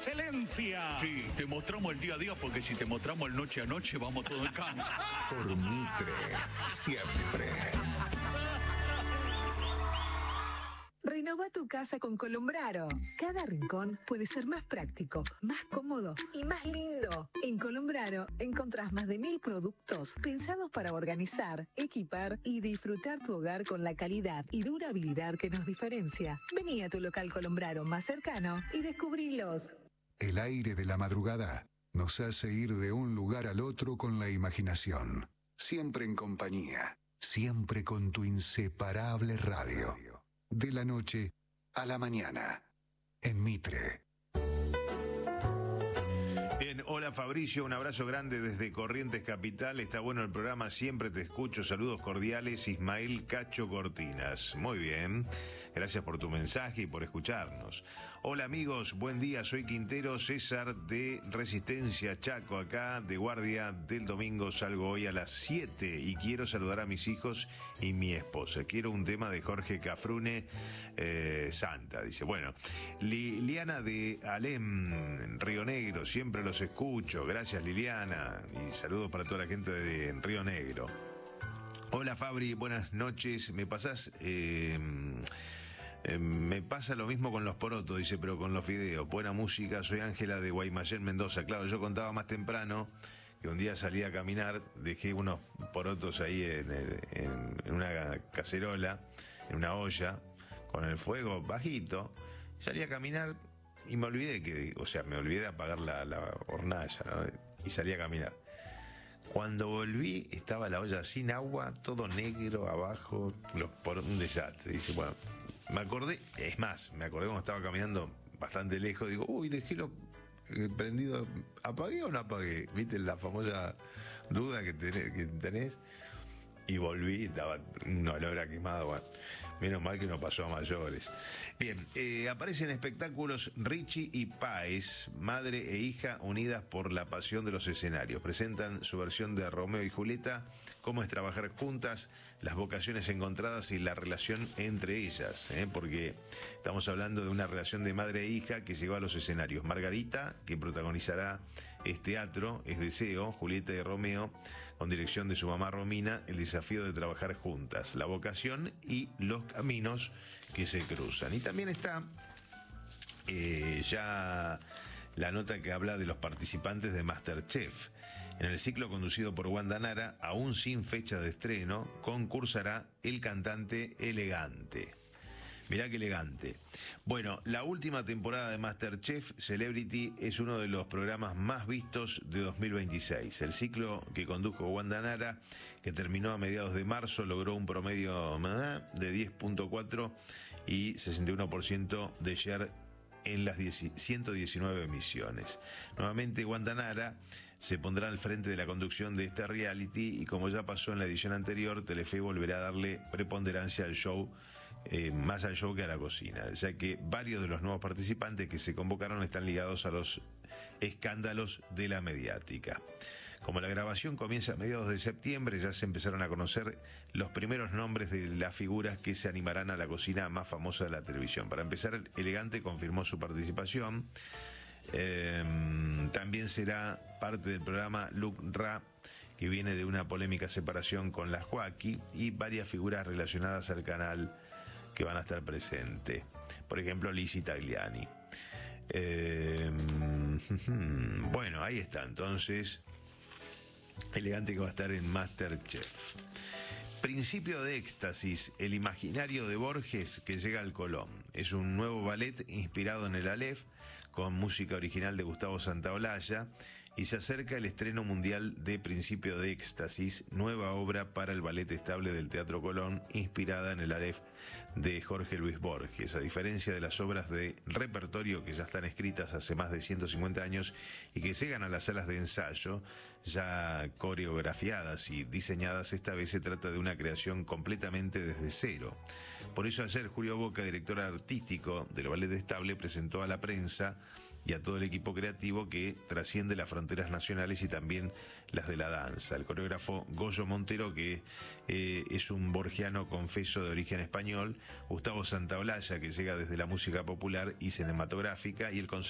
excelencia. Sí, te mostramos el día a día porque si te mostramos el noche a noche vamos todo en cana. Por Mitre, siempre. Renova tu casa con Colombraro. Cada rincón puede ser más práctico, más cómodo y más lindo. En Colombraro encontrás más de 1000 productos pensados para organizar, equipar y disfrutar tu hogar con la calidad y durabilidad que nos diferencia. Vení a tu local Colombraro más cercano y descubrilos. El aire de la madrugada nos hace ir de un lugar al otro con la imaginación. Siempre en compañía, siempre con tu inseparable radio. De la noche a la mañana, en Mitre. Bien, hola Fabricio, un abrazo grande desde Corrientes Capital. Está bueno el programa, siempre te escucho. Saludos cordiales, Ismael Cacho Cortinas. Muy bien, gracias por tu mensaje y por escucharnos. Hola amigos, buen día, soy Quintero César de Resistencia Chaco, acá de guardia del domingo. Salgo hoy a las 7 y quiero saludar a mis hijos y mi esposa. Quiero un tema de Jorge Cafrune, Santa, dice. Bueno, Liliana de Alem, Río Negro, siempre los escucho. Gracias Liliana y saludos para toda la gente de Río Negro. Hola Fabri, buenas noches. Me pasás... me pasa lo mismo con los porotos, dice, pero con los fideos. Buena música, soy Ángela de Guaymallén, Mendoza. Claro, yo contaba más temprano que un día salí a caminar, dejé unos porotos ahí en una cacerola, en una olla, con el fuego bajito. Salí a caminar y me olvidé me olvidé de apagar la hornalla, ¿no? Y salí a caminar. Cuando volví, estaba la olla sin agua, todo negro abajo, un desastre. Dice, bueno, me acordé cuando estaba caminando bastante lejos, digo, uy, dejé lo prendido, ¿apagué o no apagué? ¿Viste la famosa duda que tenés? Y volví, estaba un olor a quemado, bueno, menos mal que no pasó a mayores. Bien, aparecen espectáculos Richie y Páez, madre e hija unidas por la pasión de los escenarios. Presentan su versión de Romeo y Julieta, cómo es trabajar juntas, las vocaciones encontradas y la relación entre ellas, porque estamos hablando de una relación de madre e hija que llegó a los escenarios. Margarita, que protagonizará teatro, es Deseo, Julieta y Romeo, con dirección de su mamá Romina, el desafío de trabajar juntas, la vocación y los caminos que se cruzan. Y también está ya la nota que habla de los participantes de MasterChef. En el ciclo conducido por Wanda Nara, aún sin fecha de estreno, concursará el cantante Elegante. Mirá qué elegante. Bueno, la última temporada de MasterChef Celebrity es uno de los programas más vistos de 2026. El ciclo que condujo Wanda Nara, que terminó a mediados de marzo, logró un promedio de 10.4 y 61% de share en las 119 emisiones. Nuevamente Wanda Nara se pondrá al frente de la conducción de este reality y, como ya pasó en la edición anterior, Telefe volverá a darle preponderancia al show, más al show que a la cocina, ya que varios de los nuevos participantes que se convocaron están ligados a los escándalos de la mediática. Como la grabación comienza a mediados de septiembre, ya se empezaron a conocer los primeros nombres de las figuras que se animarán a la cocina más famosa de la televisión. Para empezar, Elegante confirmó su participación. También será parte del programa Luke Ra, que viene de una polémica separación con la Joaquí, y varias figuras relacionadas al canal que van a estar presentes. Por ejemplo, Lizzy Tagliani. Bueno, ahí está entonces Elegante, que va a estar en MasterChef. Principio de éxtasis, el imaginario de Borges que llega al Colón. Es un nuevo ballet inspirado en el Aleph, con música original de Gustavo Santaolalla, y se acerca el estreno mundial de Principio de éxtasis, nueva obra para el ballet estable del Teatro Colón, inspirada en el Aleph de Jorge Luis Borges. A diferencia de las obras de repertorio que ya están escritas hace más de 150 años y que llegan a las salas de ensayo, ya coreografiadas y diseñadas, esta vez se trata de una creación completamente desde cero. Por eso ayer Julio Boca, director artístico del ballet estable, presentó a la prensa y a todo el equipo creativo que trasciende las fronteras nacionales y también las de la danza. El coreógrafo Goyo Montero, que es un borgiano confeso de origen español, Gustavo Santaolalla, que llega desde la música popular y cinematográfica, y el